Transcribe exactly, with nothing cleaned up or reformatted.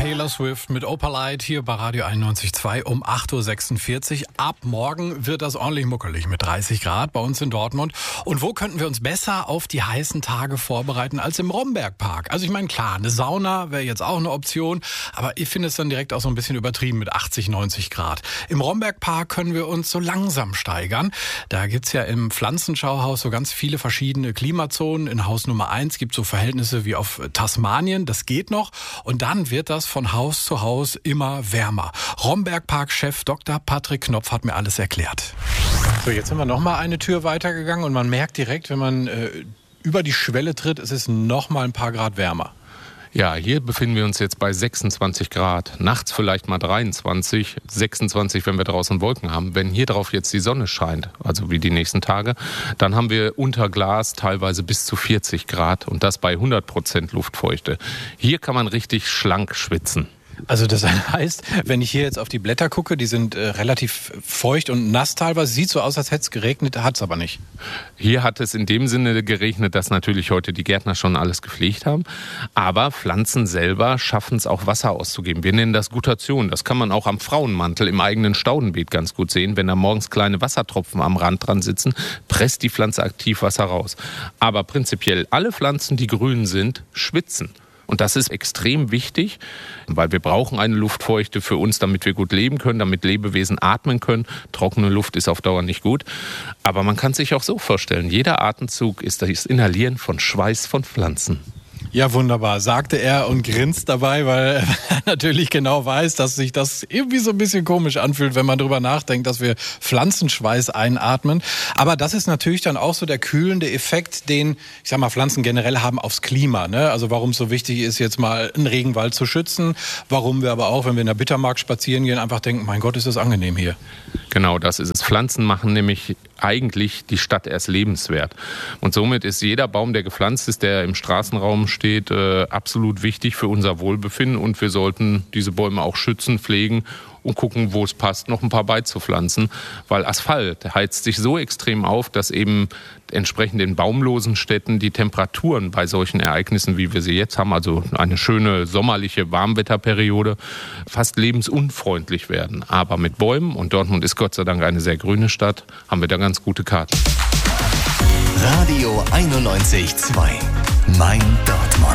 Taylor Swift mit Opalite hier bei Radio einundneunzig Komma zwei um acht Uhr sechsundvierzig. Ab morgen wird das ordentlich muckelig mit dreißig Grad bei uns in Dortmund. Und wo könnten wir uns besser auf die heißen Tage vorbereiten als im Rombergpark? Also ich meine, klar, eine Sauna wäre jetzt auch eine Option, aber ich finde es dann direkt auch so ein bisschen übertrieben mit achtzig, neunzig Grad. Im Rombergpark können wir uns so langsam steigern. Da gibt's ja im Pflanzenschauhaus so ganz viele verschiedene Klimazonen. In Haus Nummer eins gibt es so Verhältnisse wie auf Tasmanien, das geht noch. Und dann wird das von Haus zu Haus immer wärmer. Rombergpark-Chef Doktor Patrick Knopf hat mir alles erklärt. So, jetzt sind wir noch mal eine Tür weitergegangen und man merkt direkt, wenn man äh, über die Schwelle tritt, es ist noch mal ein paar Grad wärmer. Ja, hier befinden wir uns jetzt bei sechsundzwanzig Grad. Nachts vielleicht mal dreiundzwanzig, sechsundzwanzig, wenn wir draußen Wolken haben. Wenn hier drauf jetzt die Sonne scheint, also wie die nächsten Tage, dann haben wir unter Glas teilweise bis zu vierzig Grad und das bei hundert Prozent Luftfeuchte. Hier kann man richtig schlank schwitzen. Also das heißt, wenn ich hier jetzt auf die Blätter gucke, die sind äh, relativ feucht und nass teilweise. Sieht so aus, als hätte es geregnet, hat es aber nicht. Hier hat es in dem Sinne geregnet, dass natürlich heute die Gärtner schon alles gepflegt haben. Aber Pflanzen selber schaffen es auch, Wasser auszugeben. Wir nennen das Gutation. Das kann man auch am Frauenmantel im eigenen Staudenbeet ganz gut sehen. Wenn da morgens kleine Wassertropfen am Rand dran sitzen, presst die Pflanze aktiv Wasser raus. Aber prinzipiell alle Pflanzen, die grün sind, schwitzen. Und das ist extrem wichtig, weil wir brauchen eine Luftfeuchte für uns, damit wir gut leben können, damit Lebewesen atmen können. Trockene Luft ist auf Dauer nicht gut. Aber man kann sich auch so vorstellen, jeder Atemzug ist das Inhalieren von Schweiß von Pflanzen. Ja, wunderbar, sagte er und grinst dabei, weil er natürlich genau weiß, dass sich das irgendwie so ein bisschen komisch anfühlt, wenn man drüber nachdenkt, dass wir Pflanzenschweiß einatmen. Aber das ist natürlich dann auch so der kühlende Effekt, den, ich sag mal, Pflanzen generell haben aufs Klima, ne? Also warum es so wichtig ist, jetzt mal einen Regenwald zu schützen, warum wir aber auch, wenn wir in der Bittermark spazieren gehen, einfach denken, mein Gott, ist das angenehm hier. Genau, das ist es. Pflanzen machen nämlich eigentlich die Stadt erst lebenswert. Und somit ist jeder Baum, der gepflanzt ist, der im Straßenraum steht, äh, absolut wichtig für unser Wohlbefinden. Und wir sollten diese Bäume auch schützen, pflegen und gucken, wo es passt, noch ein paar beizupflanzen. Weil Asphalt heizt sich so extrem auf, dass eben entsprechend in baumlosen Städten die Temperaturen bei solchen Ereignissen, wie wir sie jetzt haben, also eine schöne sommerliche Warmwetterperiode, fast lebensunfreundlich werden. Aber mit Bäumen, und Dortmund ist Gott sei Dank eine sehr grüne Stadt, haben wir da ganz gute Karten. Radio einundneunzig Komma zwei. Mein Dortmund.